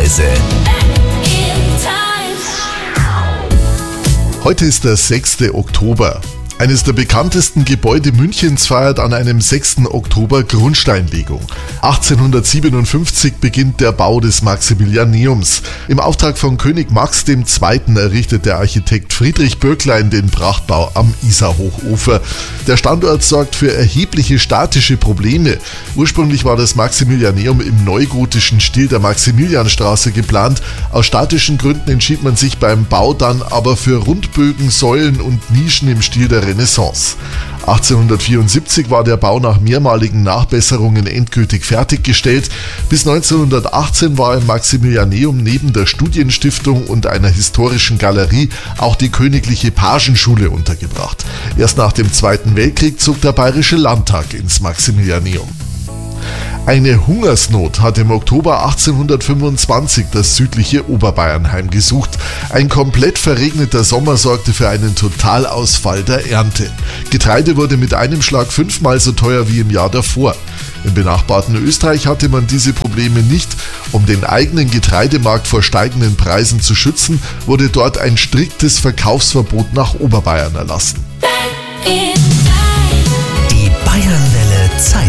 Reise. Heute ist der 6. Oktober. Eines der bekanntesten Gebäude Münchens feiert an einem 6. Oktober Grundsteinlegung. 1857 beginnt der Bau des Maximilianeums. Im Auftrag von König Max II. Errichtet der Architekt Friedrich Bürklein den Prachtbau am Isarhochufer. Der Standort sorgt für erhebliche statische Probleme. Ursprünglich war das Maximilianeum im neugotischen Stil der Maximilianstraße geplant. Aus statischen Gründen entschied man sich beim Bau dann aber für Rundbögen, Säulen und Nischen im Stil der Renaissance. 1874 war der Bau nach mehrmaligen Nachbesserungen endgültig fertiggestellt. Bis 1918 war im Maximilianeum neben der Studienstiftung und einer historischen Galerie auch die Königliche Pagenschule untergebracht. Erst nach dem Zweiten Weltkrieg zog der Bayerische Landtag ins Maximilianeum. Eine Hungersnot hat im Oktober 1825 das südliche Oberbayern heimgesucht. Ein komplett verregneter Sommer sorgte für einen Totalausfall der Ernte. Getreide wurde mit einem Schlag 5-mal so teuer wie im Jahr davor. Im benachbarten Österreich hatte man diese Probleme nicht. Um den eigenen Getreidemarkt vor steigenden Preisen zu schützen, wurde dort ein striktes Verkaufsverbot nach Oberbayern erlassen. Die Bayernwelle Zeit.